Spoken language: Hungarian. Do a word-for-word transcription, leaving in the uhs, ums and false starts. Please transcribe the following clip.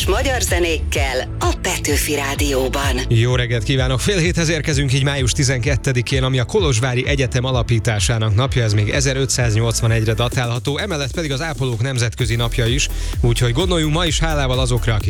és magyar zenékkel a Petőfi Rádióban. Jó reggelt kívánok! Fél héthez érkezünk így május tizenkettedikén, ami a Kolozsvári Egyetem alapításának napja, ez még ezerötszáznyolcvanegyre datálható, emellett pedig az ápolók nemzetközi napja is, úgyhogy gondoljunk ma is hálával azokra, akik